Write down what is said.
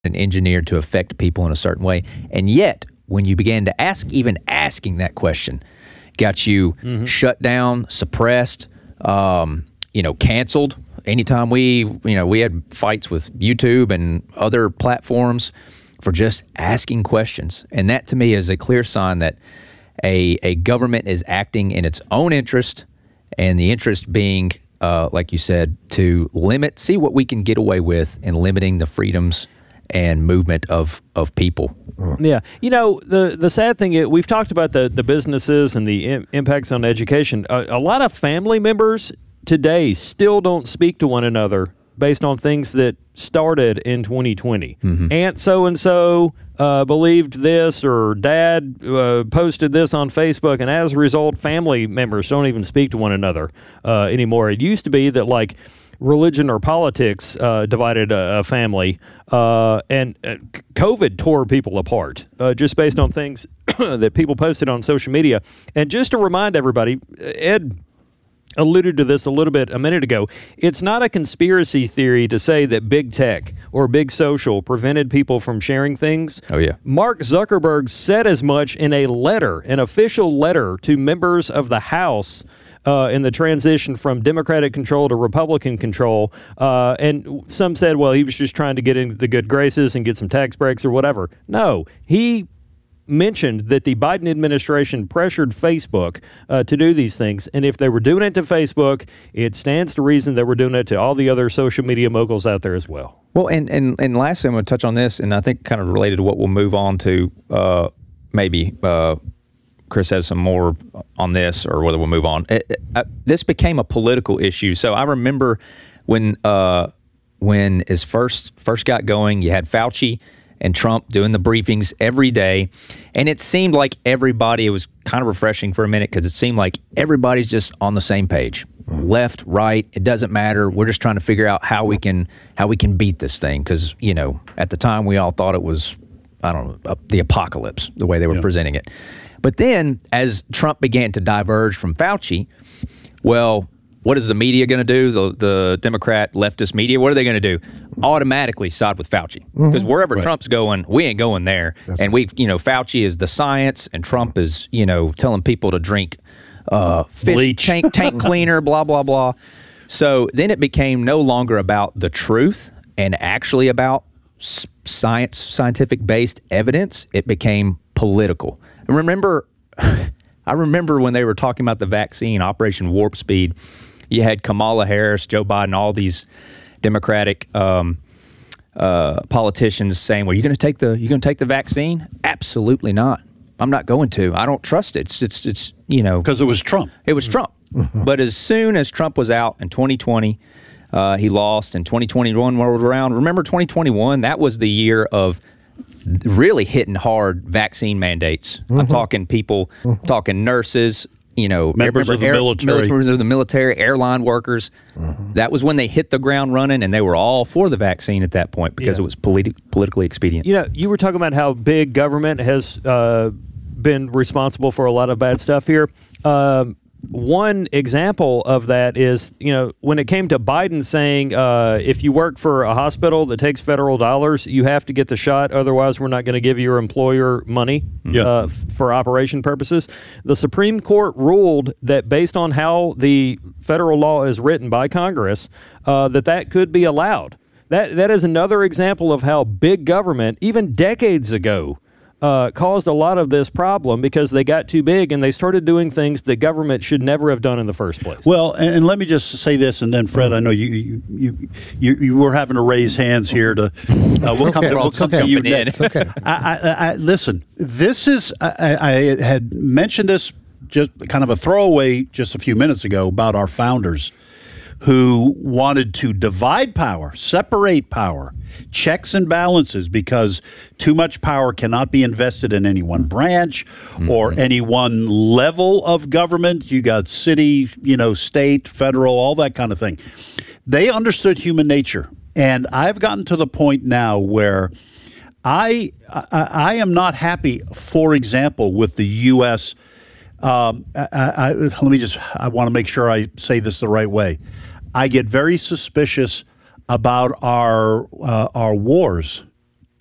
and engineered to affect people in a certain way. And yet, when you began to even asking that question, got you shut down, suppressed, canceled. Anytime we had fights with YouTube and other platforms for just asking questions. And that to me is a clear sign that a government is acting in its own interest, and the interest being, like you said, to see what we can get away with in limiting the freedoms and movement of people. Yeah. The sad thing, we've talked about the businesses and the impacts on education. A lot of family members today still don't speak to one another based on things that started in 2020. Aunt so-and-so believed this, or dad posted this on Facebook, and as a result, family members don't even speak to one another anymore. It used to be that, like, religion or politics divided a family, and COVID tore people apart just based on things that people posted on social media. And just to remind everybody, Ed alluded to this a little bit a minute ago. It's not a conspiracy theory to say that big tech or big social prevented people from sharing things. Oh, yeah. Mark Zuckerberg said as much in an official letter to members of the House in the transition from Democratic control to Republican control. And some said, well, he was just trying to get into the good graces and get some tax breaks or whatever. No, he mentioned that the Biden administration pressured Facebook to do these things. And if they were doing it to Facebook, it stands to reason that we're doing it to all the other social media moguls out there as well. Well, and lastly, I'm going to touch on this, and I think kind of related to what we'll move on to, maybe Chris has some more on this, or whether we'll move on. This became a political issue. So I remember when it first got going, you had Fauci and Trump doing the briefings every day. And it seemed like it was kind of refreshing for a minute, because it seemed like everybody's just on the same page. Left, right, it doesn't matter. We're just trying to figure out how we can beat this thing. Because, at the time we all thought it was, the apocalypse, the way they were presenting it. But then as Trump began to diverge from Fauci, well, what is the media going to do? The Democrat leftist media, what are they going to do? Automatically side with Fauci. Because wherever Trump's going, we ain't going there. That's and Fauci is the science, and Trump is, telling people to drink fish tank cleaner, blah, blah, blah. So then it became no longer about the truth and actually about scientific-based evidence. It became political. And I remember when they were talking about the vaccine, Operation Warp Speed. You had Kamala Harris, Joe Biden, all these Democratic politicians saying, "Well, you going to take the vaccine?" Absolutely not. I'm not going to. I don't trust it. It's because it was Trump. It was Trump. But as soon as Trump was out in 2020, he lost, and 2021 rolled around. Remember 2021? That was the year of really hitting hard vaccine mandates. I'm talking people, talking nurses, members of the military, airline workers. That was when they hit the ground running, and they were all for the vaccine at that point because it was politically expedient. You were talking about how big government has been responsible for a lot of bad stuff here. One example of that is, when it came to Biden saying, if you work for a hospital that takes federal dollars, you have to get the shot. Otherwise, we're not going to give your employer money for operation purposes. The Supreme Court ruled that based on how the federal law is written by Congress, that could be allowed. That is another example of how big government, even decades ago, caused a lot of this problem because they got too big and they started doing things that government should never have done in the first place. Well, and let me just say this, and then Fred, I know you were having to raise hands here to we'll come to you next. Okay. I listen. This is I had mentioned this just kind of a throwaway just a few minutes ago about our founders, who wanted to divide power, separate power, checks and balances, because too much power cannot be invested in any one branch or any one level of government. You got city, state, federal, all that kind of thing. They understood human nature. And I've gotten to the point now where I am not happy, for example, with the U.S. I want to make sure I say this the right way. I get very suspicious about our wars